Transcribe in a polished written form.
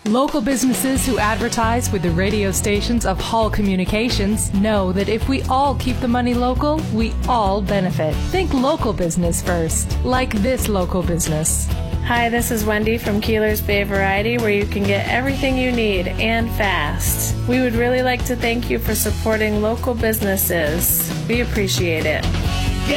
Local businesses who advertise with the radio stations of Hall Communications know that if we all keep the money local, we all benefit. Think local business first, like this local business. Hi, this is Wendy from Keeler's Bay Variety, where you can get everything you need and fast. We would really like to thank you for supporting local businesses. We appreciate it.